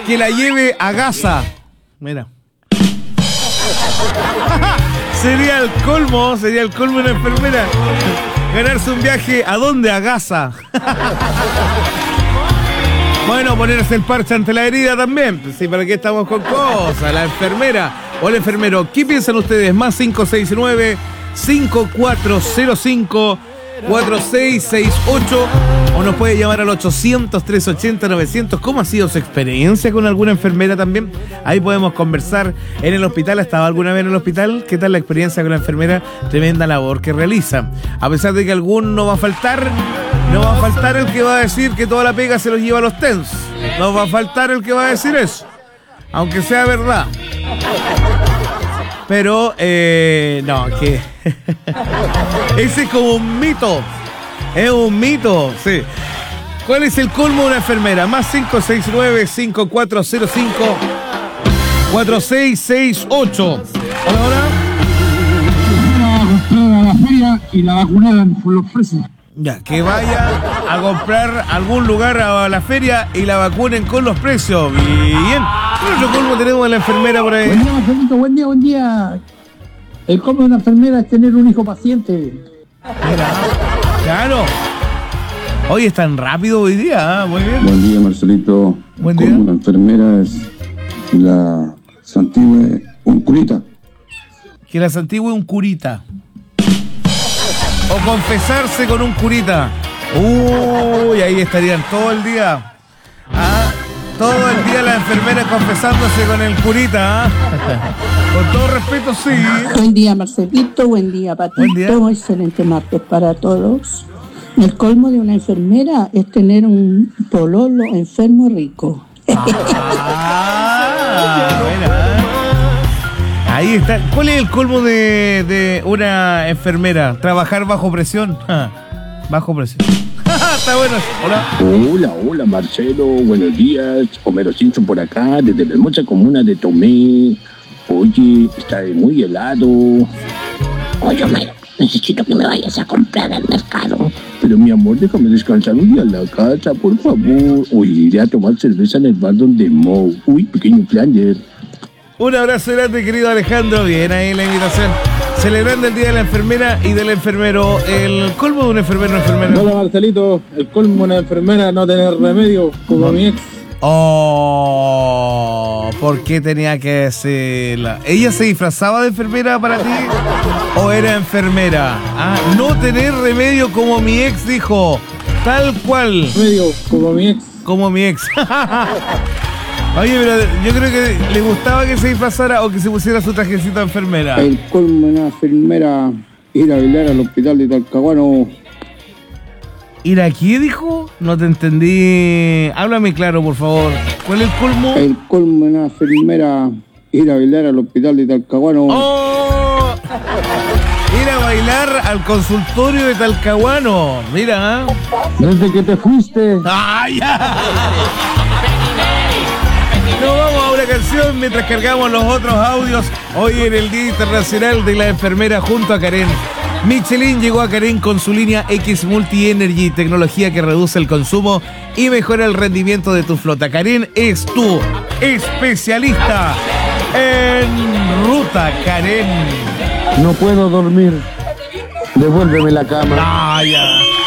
que la lleve a Gaza. Mira. Sería el colmo una enfermera. Ganarse un viaje, ¿a dónde? A Gaza. Bueno, ponerse el parche ante la herida también. Sí, ¿para qué estamos con cosas? La enfermera o el enfermero. ¿Qué piensan ustedes? Más 569-5405-4668. O nos puede llamar al 800-380-900. ¿Cómo ha sido su experiencia con alguna enfermera también? Ahí podemos conversar. En el hospital, ¿ha estado alguna vez en el hospital? ¿Qué tal la experiencia con la enfermera? Tremenda labor que realiza. A pesar de que algún no va a faltar el que va a decir que toda la pega se los lleva a los TENS. No va a faltar el que va a decir eso. Aunque sea verdad. Pero, no, que... ese es como un mito. Es un mito, sí. ¿Cuál es el colmo de una enfermera? Más 569-5405-4668. Ahora. A la feria y la vacunaran por los precios. Ya, que vaya a comprar algún lugar a la feria y la vacunen con los precios. Bien. ¿Qué otro colmo tenemos de la enfermera por ahí? Buen día, Marcelito, buen día. El colmo de una enfermera es tener un hijo paciente. Mira, claro. Hoy es tan rápido hoy día, ¿eh? Muy bien. Buen día, Marcelito. Buen día. Como una enfermera es la santigüe un curita. Que la santigüe un curita. O confesarse con un curita. Uy, ahí estarían todo el día. ¿Ah? Todo el día la enfermera confesándose con el curita. ¿Ah? Con todo respeto, sí. Buen día, Marcelito. Buen día, Patito. Buen día. Excelente martes para todos. El colmo de una enfermera es tener un pololo enfermo rico. Mira. Ahí está. ¿Cuál es el colmo de una enfermera? Trabajar bajo presión. Bajo presión. Está bueno. Hola. Hola, Marcelo. Buenos días. Homero Simpson por acá, desde la hermosa comuna de Tomé. Oye, está muy helado. Oye, Homero, necesito que me vayas a comprar al mercado. Pero mi amor, déjame descansar un día en la casa, por favor. Oye, iré a tomar cerveza en el bar donde Mo. Uy, pequeño Flander. Un abrazo grande, querido Alejandro. Bien ahí la invitación. Celebrando el Día de la Enfermera y del Enfermero. El colmo de un enfermero o enfermera. Hola, Marcelito. El colmo de una enfermera no tener remedio, como mi ex. Oh, ¿por qué tenía que decirla? ¿Ella se disfrazaba de enfermera para ti? ¿O era enfermera? Ah, no tener remedio como mi ex dijo. Tal cual. Remedio, como mi ex. Como mi ex. Oye, pero yo creo que le gustaba que se disfrazara o que se pusiera su trajecito de enfermera. El colmo de una enfermera ir a bailar al hospital de Talcahuano. ¿Ir aquí, dijo? No te entendí. Háblame claro, por favor. ¿Cuál es el colmo? El colmo de una enfermera ir a bailar al hospital de Talcahuano. ¡Oh! Ir a bailar al consultorio de Talcahuano. Mira, ¿eh? Desde que te fuiste. ¡Ah, ya! Nos vamos a una canción mientras cargamos los otros audios. Hoy en el Día Internacional de la Enfermera junto a Karen. Michelin llegó a Karen con su línea X Multi Energy, tecnología que reduce el consumo y mejora el rendimiento de tu flota. Karen es tu especialista en ruta, Karen. No puedo dormir. Devuélveme la cama. Ah, ya.